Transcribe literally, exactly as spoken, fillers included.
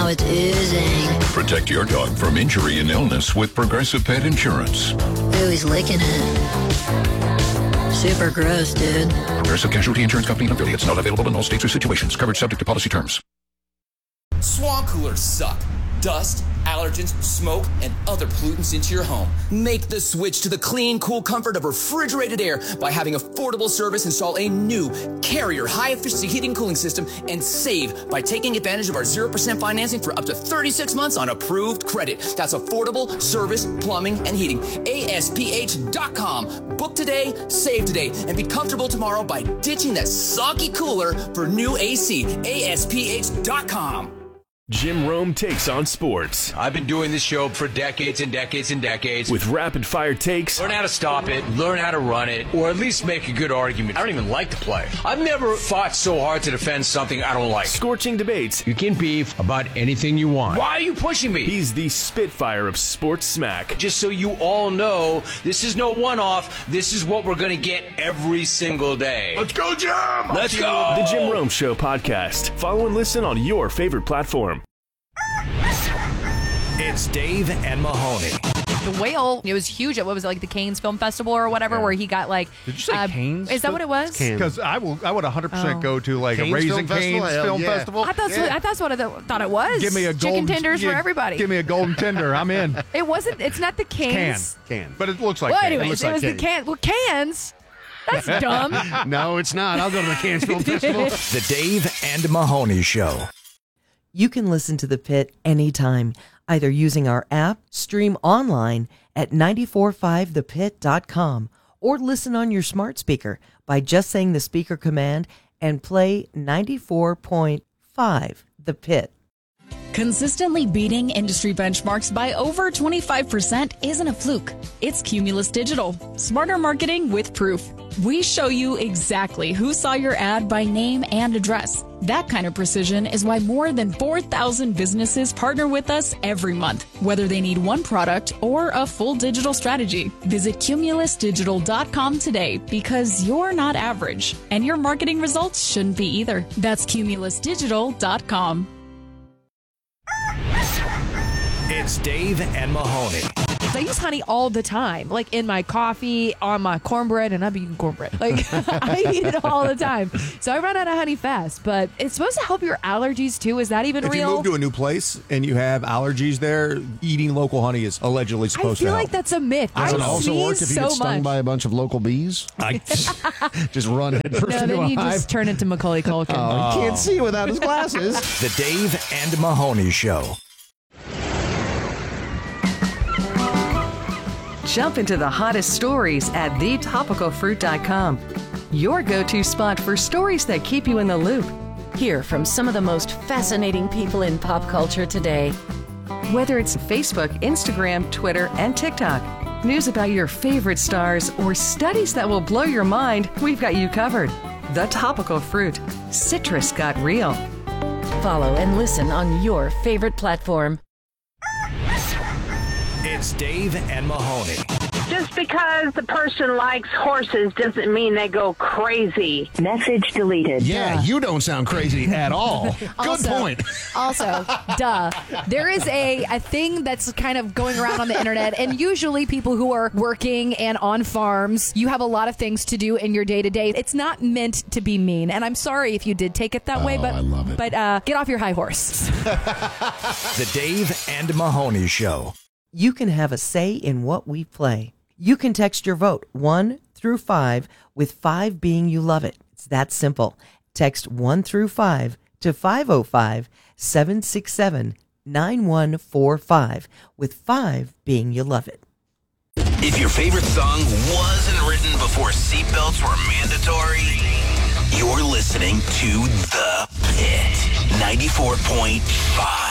now it's oozing. Protect your dog from injury and illness with Progressive Pet Insurance. Ooh, he's licking it. Super gross, dude. Progressive Casualty Insurance Company and affiliates. Not available in all states or situations. Coverage subject to policy terms. Swamp coolers suck. Dust, allergens, smoke, and other pollutants into your home. Make the switch to the clean, cool comfort of refrigerated air by having Affordable Service install a new Carrier high-efficiency heating and cooling system and save by taking advantage of our zero percent financing for up to thirty-six months on approved credit. That's Affordable Service Plumbing and Heating. A S P H dot com. Book today, save today, and be comfortable tomorrow by ditching that soggy cooler for new A C. A S P H dot com. Jim Rome takes on sports. I've been doing this show for decades and decades and decades. With rapid-fire takes. Learn how to stop it, learn how to run it, or at least make a good argument. I don't even like to play. I've never fought so hard to defend something I don't like. Scorching debates. You can beef about anything you want. Why are you pushing me? He's the Spitfire of sports smack. Just so you all know, this is no one-off. This is what we're going to get every single day. Let's go, Jim! Let's go! The Jim Rome Show podcast. Follow and listen on your favorite platform. It's Dave and Mahoney. The Whale, it was huge at, what was it, like the Cannes Film Festival or whatever, yeah. where he got like... Did you say uh, Cannes? Is that what it was? Because I will, I would one hundred percent oh. go to like Canes a Raising Film Cane's Festival? Film yeah. Festival. I thought, yeah. so, I thought that's what I th- thought it was. Give me a Chicken golden, tenders yeah, for everybody. Give me a golden tender. I'm in. It wasn't, it's not the Cannes. Can. Can. But it looks like Well, Cannes. anyways, it, it was like the Cannes. Well, Cannes. That's dumb. No, it's not. I'll go to the Cannes Film Festival. The Dave and Mahoney Show. You can listen to The Pit anytime, either using our app, stream online at nine four five the pit dot com, or listen on your smart speaker by just saying the speaker command and play ninety-four point five The Pit. Consistently beating industry benchmarks by over twenty-five percent isn't a fluke. It's Cumulus Digital. Smarter marketing with proof. We show you exactly who saw your ad by name and address. That kind of precision is why more than four thousand businesses partner with us every month, whether they need one product or a full digital strategy. Visit cumulus digital dot com today, because you're not average, and your marketing results shouldn't be either. That's cumulus digital dot com. It's Dave and Mahoney. I use honey all the time, like in my coffee, on my cornbread, and I'm eating cornbread. Like, I eat it all the time. So I run out of honey fast, but it's supposed to help your allergies too. Is that even if real? If you move to a new place and you have allergies there, eating local honey is allegedly supposed to help. I feel like that's a myth. Does it I also work if you so get stung much. by a bunch of local bees? I just run head first No, into then a you hive. just turn into Macaulay Culkin. Oh, he can't see without his glasses. The Dave and Mahoney Show. Jump into the hottest stories at the topical fruit dot com. Your go-to spot for stories that keep you in the loop. Hear from some of the most fascinating people in pop culture today. Whether it's Facebook, Instagram, Twitter, and TikTok, news about your favorite stars, or studies that will blow your mind, we've got you covered. The Topical Fruit. Citrus got real. Follow and listen on your favorite platform. It's Dave and Mahoney. Just because the person likes horses doesn't mean they go crazy. Message deleted. Yeah, yeah. You don't sound crazy at all. Good also, point. Also, duh. There is a, a thing that's kind of going around on the internet, and usually people who are working and on farms, you have a lot of things to do in your day-to-day. It's not meant to be mean, and I'm sorry if you did take it that oh, way, but, I love it. but uh, get off your high horse. The Dave and Mahoney Show. You can have a say in what we play. You can text your vote one through five, with five being you love it. It's that simple. Text one through five to five oh five, seven six seven, nine one four five, with five being you love it. If your favorite song wasn't written before seatbelts were mandatory, you're listening to The Pit ninety-four point five.